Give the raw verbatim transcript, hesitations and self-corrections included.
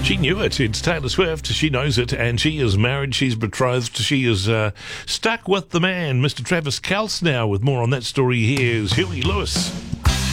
She knew it. It's Taylor Swift. She knows it, and she is married. She's betrothed. She is uh, stuck with the man, Mister Travis Kelce, now. With more on that story, here's Huey Lewis.